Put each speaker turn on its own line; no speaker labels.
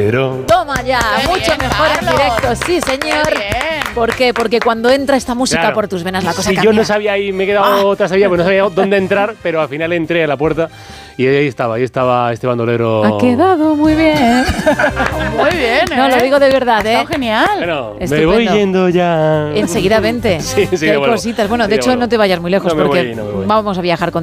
bolero.
Toma ya,
Qué
mucho
bien,
mejor en
Carlos.
directo, sí señor.
Qué bien.
¿Por qué? Porque cuando entra esta música
Claro.
por tus venas la cosa
Sí,
cambia.
yo no sabía ahí, me he quedado otra sabía, pues no sabía dónde entrar, pero al final entré a la puerta y ahí estaba este bandolero.
Ha quedado muy bien.
Muy bien,
No, lo digo de verdad,
Está genial.
Bueno, me
Estupendo.
voy yendo ya.
Enseguida vente.
Sí,
Que hay
vuelvo.
cositas. Bueno, de
Sí,
hecho,
vuelvo.
no te vayas muy lejos
No me
porque
voy, no me voy.
vamos a viajar con